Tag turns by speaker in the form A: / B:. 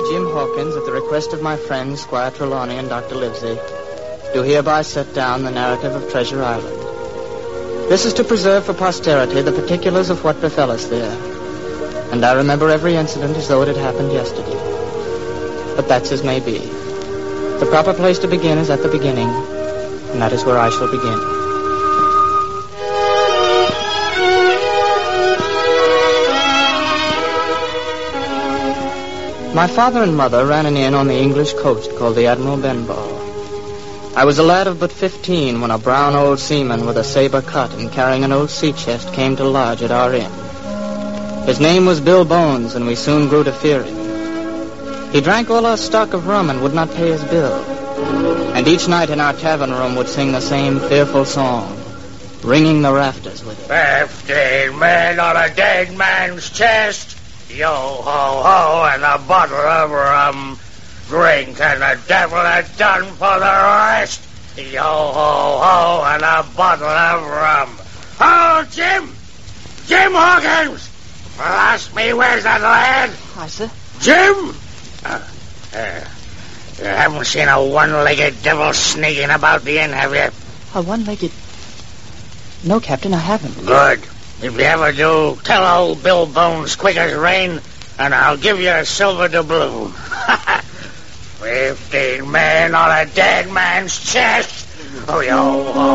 A: Jim Hawkins, at the request of my friends, Squire Trelawney and Dr. Livesey, do hereby set down the narrative of Treasure Island. This is to preserve for posterity the particulars of what befell us there. And I remember every incident as though it had happened yesterday. But that's as may be. The proper place to begin is at the beginning, and that is where I shall begin. My father and mother ran an inn on the English coast called the Admiral Benbow. I was a lad of but 15 when a brown old seaman with a saber cut and carrying an old sea chest came to lodge at our inn. His name was Bill Bones, and we soon grew to fear him. He drank all our stock of rum and would not pay his bill. And each night in our tavern room would sing the same fearful song, ringing the rafters with it.
B: 15 men on a dead man's chest. Yo ho ho and a bottle of rum. Drink and the devil had done for the rest. Yo ho ho and a bottle of rum. Oh, Jim! Jim Hawkins! Ask me, where's that lad?
A: Hi, sir.
B: Jim! You haven't seen a one-legged devil sneaking about the inn, have you?
A: A one-legged... No, Captain, I haven't.
B: Good. If you ever do, tell old Bill Bones quick as rain, and I'll give you a silver doubloon. 15 men on a dead man's chest. Oh, yo, ho,